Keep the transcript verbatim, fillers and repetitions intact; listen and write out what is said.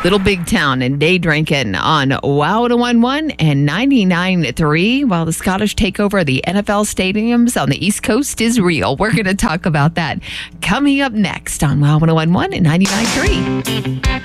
Little Big Town and Day Drinking on Wow one oh one and ninety-nine point three. While the Scottish takeover of the N F L stadiums on the East Coast is real. We're going to talk about that coming up next on Wow one oh one and ninety-nine point three.